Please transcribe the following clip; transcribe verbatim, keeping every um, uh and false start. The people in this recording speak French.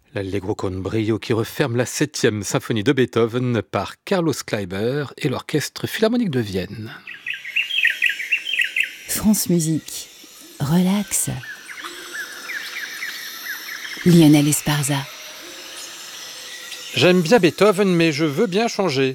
L'Allegro con brio qui referme la septième symphonie de Beethoven par Carlos Kleiber et l'Orchestre Philharmonique de Vienne. France Musique. Relax. Lionel Esparza. J'aime bien Beethoven, mais je veux bien changer.